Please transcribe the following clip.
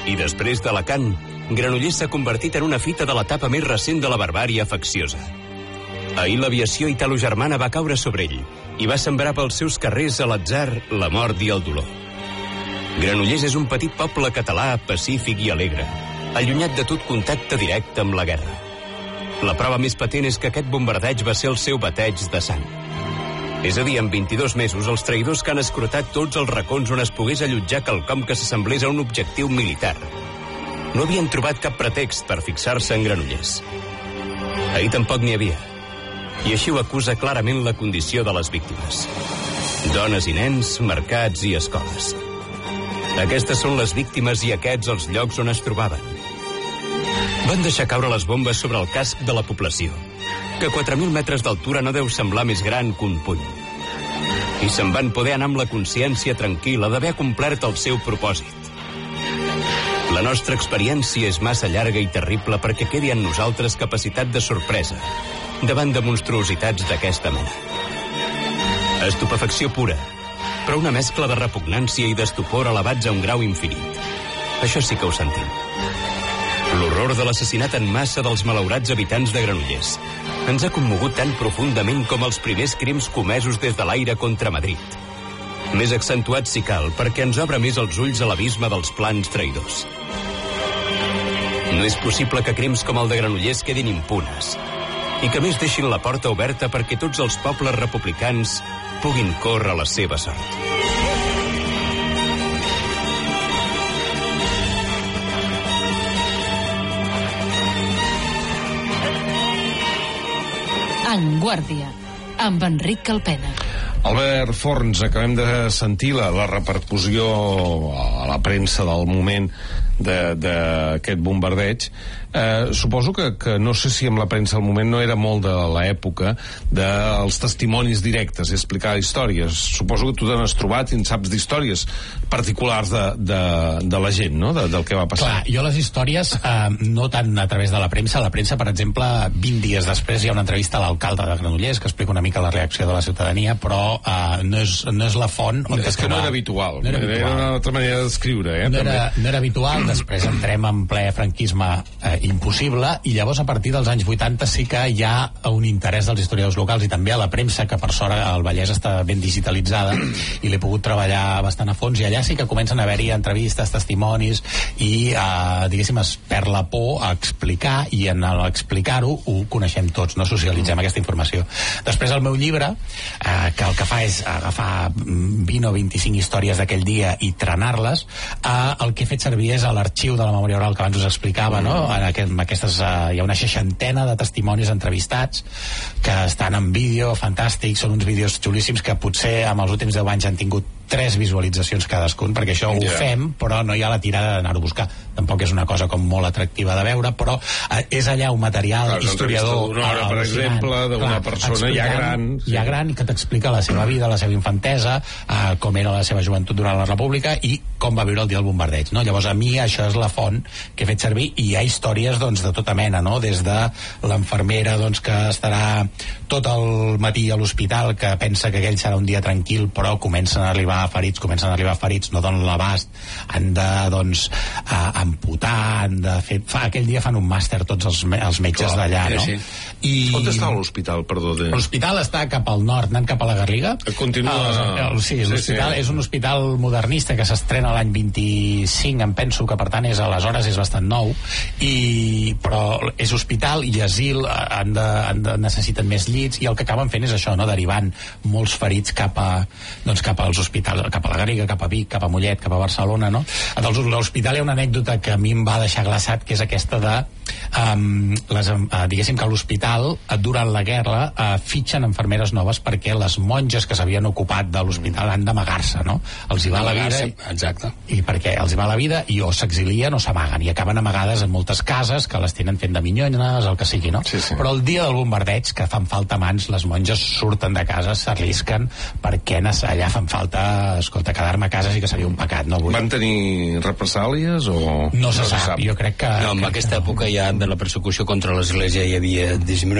I després d'Alacant, Granollers s'ha convertit en una fita de l'etapa més recent de la barbària facciosa. Ahir l'aviació italo-germana va caure sobre ell i va sembrar pels seus carrers a l'atzar, la mort i el dolor. Granollers és un petit poble català, pacífic i alegre, allunyat de tot contacte directe amb la guerra. La prova més patent és que aquest bombardeig va ser el seu bateig de sang. És a dir, en 22 mesos, els traïdors que han escrutat tots els racons on es pogués allotjar quelcom que s'assemblés a un objectiu militar. No havien trobat cap pretext per fixar-se en Granollers. Ahir tampoc n'hi havia. I així ho acusa clarament la condició de les víctimes. Dones i nens, mercats i escoles. Aquestes són les víctimes i aquests els llocs on es trobaven. Van deixar caure les bombes sobre el casc de la població, que a 4.000 metres d'altura no deu semblar més gran que un puny. I se'n van poder anar amb la consciència tranquil·la d'haver complert el seu propòsit. La nostra experiència és massa llarga i terrible perquè quedi en nosaltres capacitat de sorpresa davant de monstruositats d'aquesta mena. Estupefacció pura, però una mescla de repugnància i d'estupor elevats a un grau infinit. Això sí que ho sentim. L'horror de l'assassinat en massa dels malaurats habitants de Granollers ens ha commogut tan profundament com els primers crims comesos des de l'aire contra Madrid. Més accentuat si cal, perquè ens obre més els ulls a l'abisme dels plans traïdors. No és possible que crims com el de Granollers quedin impunes i que més deixin la porta oberta perquè tots els pobles republicans puguin córrer la seva sort. En Guàrdia, amb Enric Calpena. Albert Forns, acabem de sentir la repercussió a la premsa del moment d'aquest bombardeig. Suposo que no sé si amb la premsa al moment no era molt de l'època dels testimonis directes i explicar històries. Suposo que tu t'has trobat i en saps d'històries particulars de la gent, no? Del que va passar. Clar, jo les històries no tant a través de la premsa. La premsa, per exemple, 20 dies després hi ha una entrevista a l'alcalde de Granollers que explica una mica la reacció de la ciutadania, però no és la font on és que no era habitual. Era una altra manera d'escriure, no era habitual. Després entrem en ple franquisme impossible, i llavors a partir dels anys 80 sí que hi ha un interès dels historiadors locals i també a la premsa, que per sort al Vallès està ben digitalitzada i l'he pogut treballar bastant a fons, i allà sí que comencen a haver-hi entrevistes, testimonis, i diguéssim es perd la por a explicar, i en explicar-ho ho coneixem tots, no socialitzem aquesta informació. Després el meu llibre, que el que fa és agafar 20 o 25 històries d'aquell dia i trenar-les, el que he fet servir és a l'arxiu de la memòria oral que abans us explicava, no? Hi ha una 60 de testimonis entrevistats que estan en vídeo, fantàstics, són uns vídeos xulíssims que potser amb els últims 10 anys han tingut 3 visualitzacions cadascun, perquè això ho fem, però no hi ha la tirada d'anar-ho a buscar. Tampoc és una cosa com molt atractiva de veure, però és allà un material historiador d'una hora, per exemple, d'una persona ja gran, que t'explica la seva vida, la seva infantesa, com era la seva joventut durant la República i com va viure el dia del bombardeig, no? Llavors a mi això és la font que he fet servir, i hi ha històries doncs de tota mena, no? Des de l'infermera doncs que estarà tot el matí a l'hospital, que pensa que aquell serà un dia tranquil, però comencen a arribar ferits, no donen l'abast, han de amputar, han de fer... aquell dia fan un màster tots els metges d'allà, no? Sí. On està l'hospital, perdó? L'hospital està cap al nord, anant cap a la Garriga. Continua... Sí, l'hospital és un hospital modernista que s'estrena l'any 25, em penso, que per tant aleshores és bastant nou, però és hospital i asil, necessiten més llits, i el que acaben fent és això, no? Derivant molts ferits cap als hospitals, cap a la Garriga, cap a Vic, cap a Mollet, cap a Barcelona, no? A l'hospital hi ha una anècdota que a mi em va deixar glaçat, que és aquesta de diguéssim que a l'hospital durant la guerra fitxen infermeres noves perquè les monges que s'havien ocupat de l'hospital han d'amagar-se, no? Els hi va la vida, exacte. I perquè els hi va la vida i o s'exilien o s'amaguen, i acaben amagades en moltes cases que les tenen fent de minyones, el que sigui, no? Sí. Però el dia del bombardeig, que fan falta mans, les monges surten de casa, s'arrisquen, perquè allà fan falta, escolta, quedar-me a casa sí que seria un pecat, no vull. Van tenir represàlies o...? No se sap, jo crec que... No, en aquesta època ja de la persecució contra l'Església hi havia